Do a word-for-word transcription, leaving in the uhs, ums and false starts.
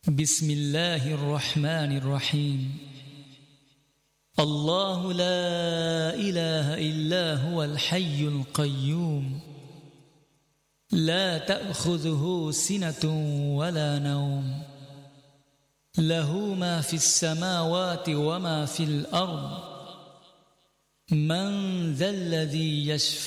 بسم الله الرحمن الرحيم. الله لا إله إلا هو الحي القيوم لا تأخذه سنة ولا نوم له ما في السماوات وما في الأرض من ذا الذي يشفع